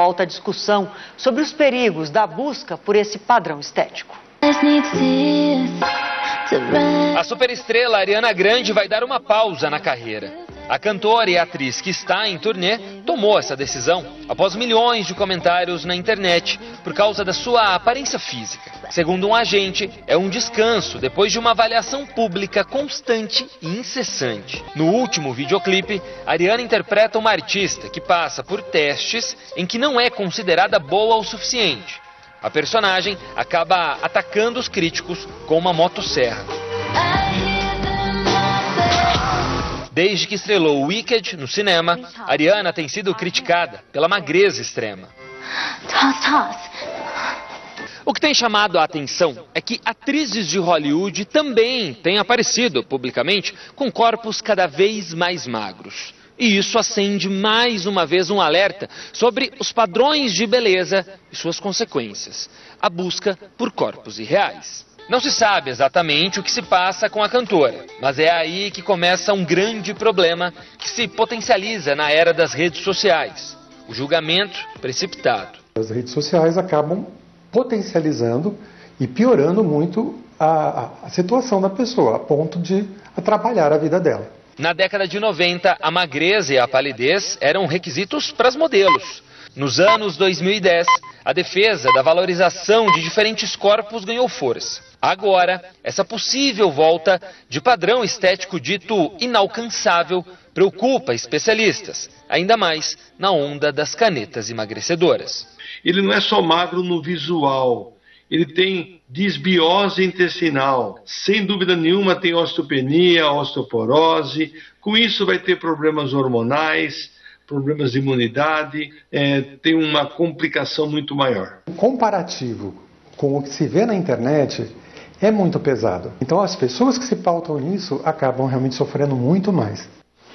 volta a discussão sobre os perigos da busca por esse padrão estético. A superestrela Ariana Grande vai dar uma pausa na carreira. A cantora e atriz que está em turnê tomou essa decisão após milhões de comentários na internet por causa da sua aparência física. Segundo um agente, é um descanso depois de uma avaliação pública constante e incessante. No último videoclipe, Ariana interpreta uma artista que passa por testes em que não é considerada boa o suficiente. A personagem acaba atacando os críticos com uma motosserra. Desde que estrelou Wicked no cinema, Ariana tem sido criticada pela magreza extrema. O que tem chamado a atenção é que atrizes de Hollywood também têm aparecido publicamente com corpos cada vez mais magros. E isso acende mais uma vez um alerta sobre os padrões de beleza e suas consequências, a busca por corpos irreais. Não se sabe exatamente o que se passa com a cantora, mas é aí que começa um grande problema que se potencializa na era das redes sociais: o julgamento precipitado. As redes sociais acabam potencializando e piorando muito a situação da pessoa, a ponto de atrapalhar a vida dela. Na década de 90, a magreza e a palidez eram requisitos para as modelos. Nos anos 2010, a defesa da valorização de diferentes corpos ganhou força. Agora, essa possível volta de padrão estético dito inalcançável preocupa especialistas, ainda mais na onda das canetas emagrecedoras. Ele não é só magro no visual, ele tem disbiose intestinal, sem dúvida nenhuma tem osteopenia, osteoporose, com isso vai ter problemas hormonais, problemas de imunidade, tem uma complicação muito maior. O comparativo com o que se vê na internet é muito pesado. Então as pessoas que se pautam nisso acabam realmente sofrendo muito mais.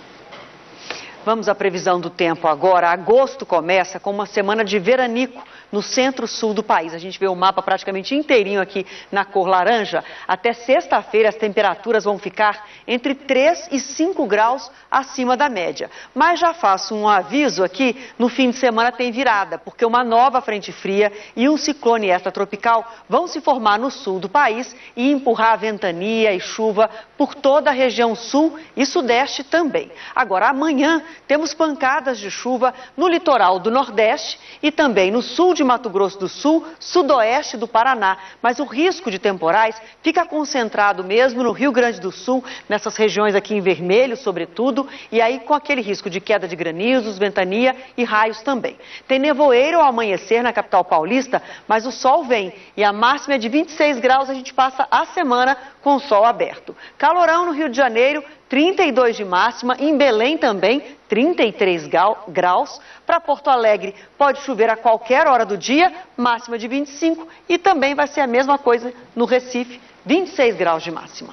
Vamos à previsão do tempo agora. Agosto começa com uma semana de veranico no centro-sul do país. A gente vê o mapa praticamente inteirinho aqui na cor laranja. Até sexta-feira as temperaturas vão ficar entre 3 e 5 graus acima da média. Mas já faço um aviso aqui, no fim de semana tem virada, porque uma nova frente fria e um ciclone extratropical vão se formar no sul do país e empurrar ventania e chuva por toda a região sul e sudeste também. Agora, amanhã temos pancadas de chuva no litoral do Nordeste e também no sul de Mato Grosso do Sul, sudoeste do Paraná. Mas o risco de temporais fica concentrado mesmo no Rio Grande do Sul, nessas regiões aqui em vermelho, sobretudo, e aí com aquele risco de queda de granizos, ventania e raios também. Tem nevoeiro ao amanhecer na capital paulista, mas o sol vem e a máxima é de 26 graus, a gente passa a semana com o sol aberto. Calorão no Rio de Janeiro, 32 de máxima, em Belém também, 33 graus. Para Porto Alegre pode chover a qualquer hora do dia, máxima de 25, e também vai ser a mesma coisa no Recife, 26 graus de máxima.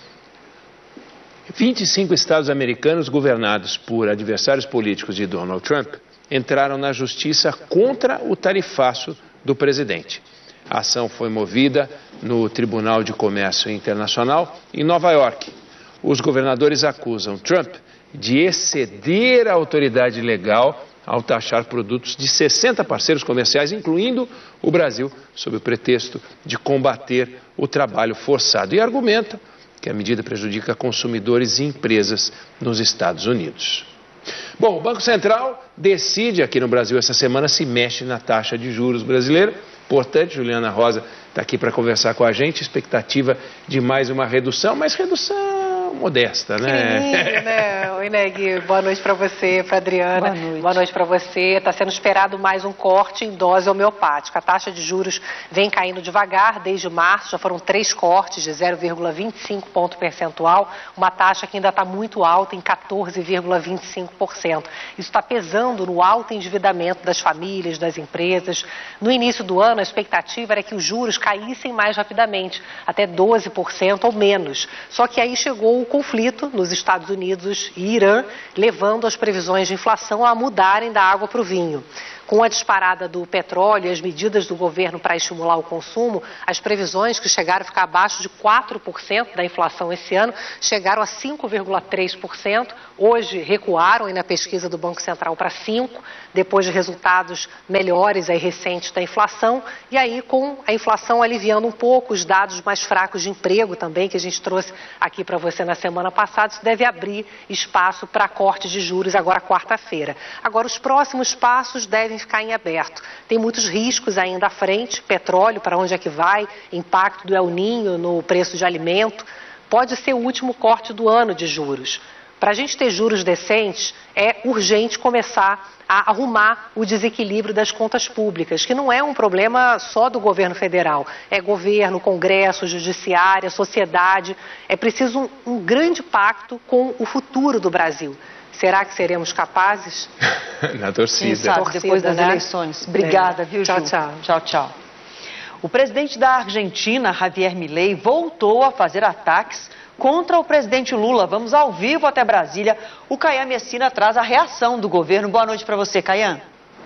25 estados americanos governados por adversários políticos de Donald Trump entraram na justiça contra o tarifaço do presidente. A ação foi movida no Tribunal de Comércio Internacional em Nova York. Os governadores acusam Trump de exceder a autoridade legal ao taxar produtos de 60 parceiros comerciais, incluindo o Brasil, sob o pretexto de combater o trabalho forçado. E argumentam que a medida prejudica consumidores e empresas nos Estados Unidos. Bom, o Banco Central decide aqui no Brasil essa semana se mexe na taxa de juros brasileira. Importante, Juliana Rosa está aqui para conversar com a gente. Expectativa de mais uma redução, mas redução modesta, né? Oi, Neg, boa noite para você, para Adriana. Boa noite para você. Está sendo esperado mais um corte em dose homeopática. A taxa de juros vem caindo devagar desde março, já foram 3 cortes de 0,25 ponto percentual, uma taxa que ainda está muito alta, em 14,25%. Isso está pesando no alto endividamento das famílias, das empresas. No início do ano, a expectativa era que os juros caíssem mais rapidamente, até 12% ou menos. Só que aí chegou o conflito nos Estados Unidos e Irã, levando as previsões de inflação a mudarem da água para o vinho. Com a disparada do petróleo e as medidas do governo para estimular o consumo, as previsões que chegaram a ficar abaixo de 4% da inflação esse ano, chegaram a 5,3%. Hoje recuaram aí na pesquisa do Banco Central para 5%, depois de resultados melhores aí recentes da inflação. E aí com a inflação aliviando um pouco, os dados mais fracos de emprego também, que a gente trouxe aqui para você na semana passada, isso deve abrir espaço para corte de juros agora quarta-feira. Agora, os próximos passos devem ficar em aberto. Tem muitos riscos ainda à frente, petróleo, para onde é que vai, impacto do El Niño no preço de alimento. Pode ser o último corte do ano de juros. Para a gente ter juros decentes, é urgente começar a arrumar o desequilíbrio das contas públicas, que não é um problema só do governo federal. É governo, Congresso, Judiciária, sociedade. É preciso um grande pacto com o futuro do Brasil. Será que seremos capazes? Na torcida. Quem sabe, depois das eleições. Obrigada, viu, Ju? Tchau, tchau. Tchau, tchau. O presidente da Argentina, Javier Milei, voltou a fazer ataques contra o presidente Lula. Vamos ao vivo até Brasília. O Caian Messina traz a reação do governo. Boa noite para você, Caian.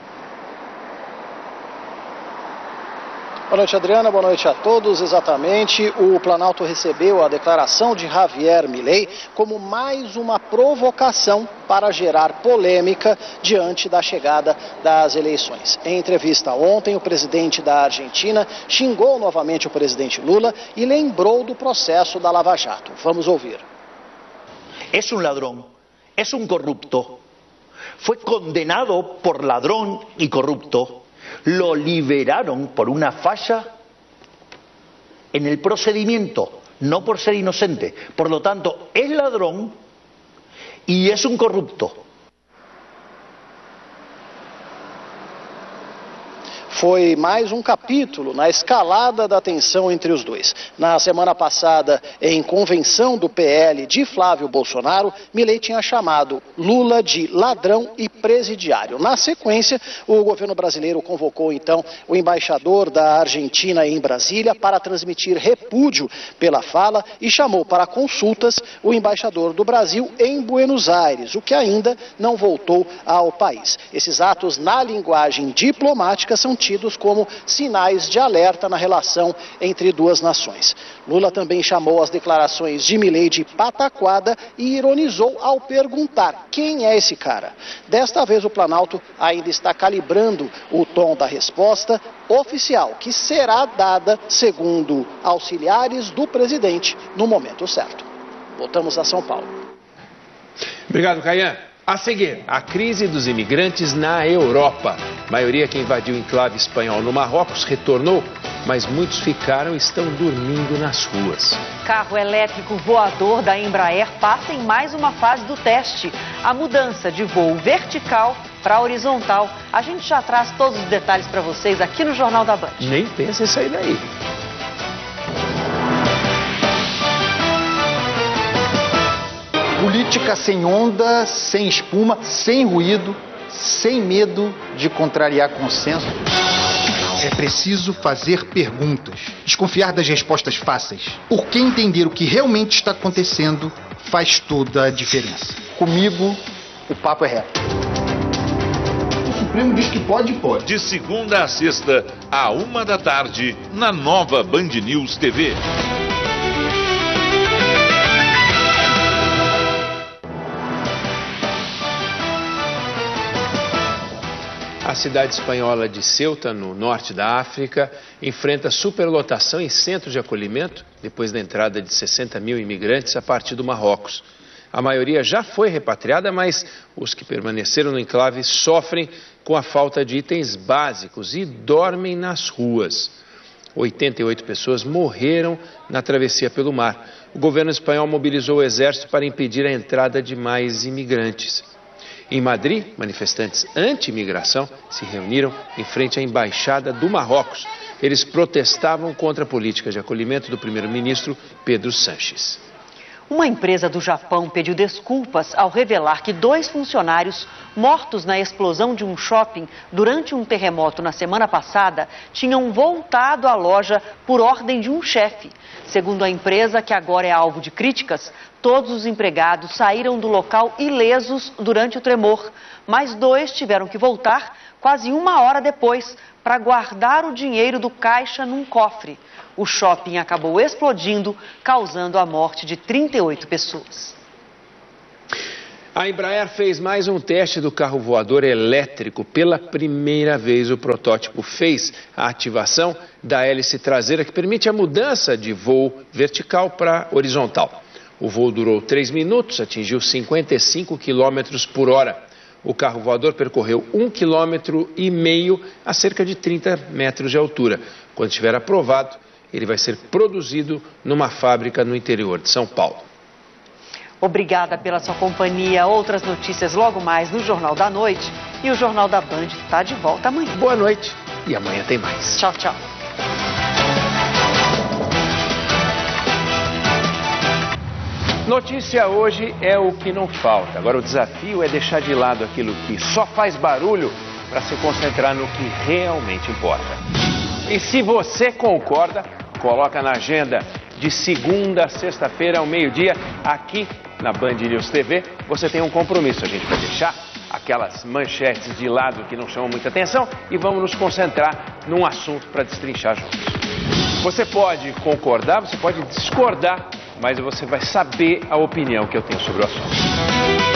Boa noite, Adriana. Boa noite a todos. Exatamente, o Planalto recebeu a declaração de Javier Milei como mais uma provocação para gerar polêmica diante da chegada das eleições. Em entrevista ontem, o presidente da Argentina xingou novamente o presidente Lula e lembrou do processo da Lava Jato. Vamos ouvir. É um ladrão, é um corrupto. Foi condenado por ladrão e corrupto. Lo liberaron por una falla en el procedimiento, no por ser inocente. Por lo tanto, es ladrón y es un corrupto. Foi mais um capítulo na escalada da tensão entre os dois. Na semana passada, em convenção do PL de Flávio Bolsonaro, Milei tinha chamado Lula de ladrão e presidiário. Na sequência, o governo brasileiro convocou então o embaixador da Argentina em Brasília para transmitir repúdio pela fala e chamou para consultas o embaixador do Brasil em Buenos Aires, o que ainda não voltou ao país. Esses atos na linguagem diplomática são tidos como sinais de alerta na relação entre duas nações. Lula também chamou as declarações de Milei de pataquada e ironizou ao perguntar quem é esse cara. Desta vez o Planalto ainda está calibrando o tom da resposta oficial, que será dada, segundo auxiliares do presidente, no momento certo. Voltamos a São Paulo. Obrigado, Caian. A seguir, a crise dos imigrantes na Europa. A maioria que invadiu o enclave espanhol no Marrocos retornou, mas muitos ficaram e estão dormindo nas ruas. Carro elétrico voador da Embraer passa em mais uma fase do teste. A mudança de voo vertical para horizontal. A gente já traz todos os detalhes para vocês aqui no Jornal da Band. Nem pensa em sair daí. Política sem onda, sem espuma, sem ruído, sem medo de contrariar consenso. É preciso fazer perguntas, desconfiar das respostas fáceis, porque entender o que realmente está acontecendo faz toda a diferença. Comigo, o papo é reto. O Supremo diz que pode. De segunda a sexta, à 13h, na nova Band News TV. A cidade espanhola de Ceuta, no norte da África, enfrenta superlotação em centros de acolhimento depois da entrada de 60 mil imigrantes a partir do Marrocos. A maioria já foi repatriada, mas os que permaneceram no enclave sofrem com a falta de itens básicos e dormem nas ruas. 88 pessoas morreram na travessia pelo mar. O governo espanhol mobilizou o exército para impedir a entrada de mais imigrantes. Em Madrid, manifestantes anti-imigração se reuniram em frente à Embaixada do Marrocos. Eles protestavam contra a política de acolhimento do primeiro-ministro Pedro Sánchez. Uma empresa do Japão pediu desculpas ao revelar que 2 funcionários mortos na explosão de um shopping durante um terremoto na semana passada tinham voltado à loja por ordem de um chefe. Segundo a empresa, que agora é alvo de críticas, todos os empregados saíram do local ilesos durante o tremor, mas 2 tiveram que voltar quase 1 hora depois para guardar o dinheiro do caixa num cofre. O shopping acabou explodindo, causando a morte de 38 pessoas. A Embraer fez mais um teste do carro voador elétrico. Pela primeira vez, o protótipo fez a ativação da hélice traseira, que permite a mudança de voo vertical para horizontal. O voo durou 3 minutos, atingiu 55 km por hora. O carro voador percorreu 1,5 km a cerca de 30 metros de altura. Quando estiver aprovado, ele vai ser produzido numa fábrica no interior de São Paulo. Obrigada pela sua companhia. Outras notícias logo mais no Jornal da Noite. E o Jornal da Band está de volta amanhã. Boa noite e amanhã tem mais. Tchau, tchau. Notícia hoje é o que não falta. Agora o desafio é deixar de lado aquilo que só faz barulho para se concentrar no que realmente importa. E se você concorda, coloca na agenda de segunda a sexta-feira ao meio-dia, aqui na Band News TV, você tem um compromisso. A gente vai deixar aquelas manchetes de lado que não chamam muita atenção e vamos nos concentrar num assunto para destrinchar juntos. Você pode concordar, você pode discordar, mas você vai saber a opinião que eu tenho sobre o assunto.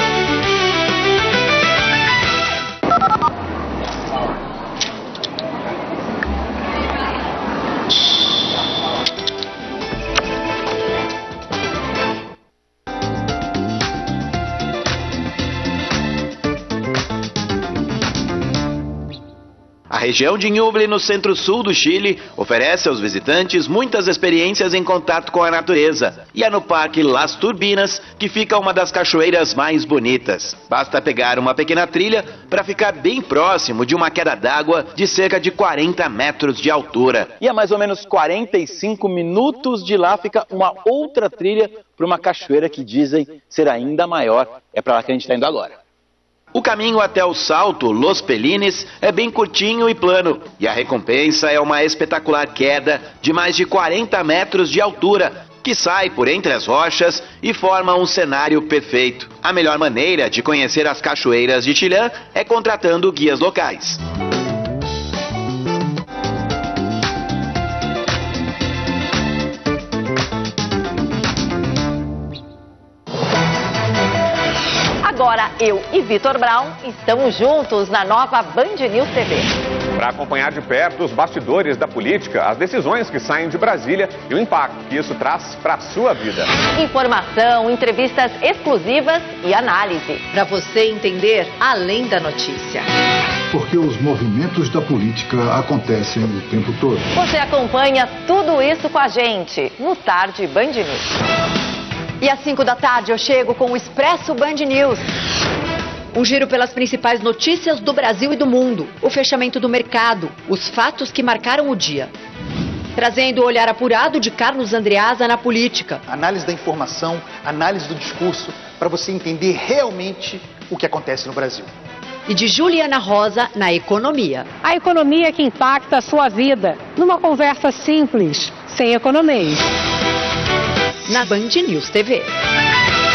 A região de Ñuble, no centro-sul do Chile, oferece aos visitantes muitas experiências em contato com a natureza. E é no Parque Las Turbinas que fica uma das cachoeiras mais bonitas. Basta pegar uma pequena trilha para ficar bem próximo de uma queda d'água de cerca de 40 metros de altura. E a mais ou menos 45 minutos de lá fica uma outra trilha para uma cachoeira que dizem ser ainda maior. É para lá que a gente está indo agora. O caminho até o Salto Los Pelines é bem curtinho e plano, e a recompensa é uma espetacular queda de mais de 40 metros de altura, que sai por entre as rochas e forma um cenário perfeito. A melhor maneira de conhecer as cachoeiras de Chillán é contratando guias locais. Agora eu e Vitor Brown estamos juntos na nova Band News TV. Para acompanhar de perto os bastidores da política, as decisões que saem de Brasília e o impacto que isso traz para a sua vida. Informação, entrevistas exclusivas e análise. Para você entender além da notícia. Porque os movimentos da política acontecem o tempo todo. Você acompanha tudo isso com a gente no Tarde Band News. E às 5 da tarde eu chego com o Expresso Band News. Um giro pelas principais notícias do Brasil e do mundo. O fechamento do mercado, os fatos que marcaram o dia. Trazendo o olhar apurado de Carlos Andreasa na política. Análise da informação, análise do discurso, para você entender realmente o que acontece no Brasil. E de Juliana Rosa na economia. A economia que impacta a sua vida. Numa conversa simples, sem economês. Na Band News TV.